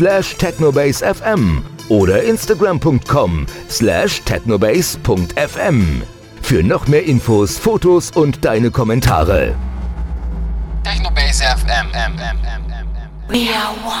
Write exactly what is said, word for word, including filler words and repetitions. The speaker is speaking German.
slash technobasefm oder instagram punkt com slash technobase.fm für noch mehr Infos, Fotos und deine Kommentare. Technobase F M. We are one.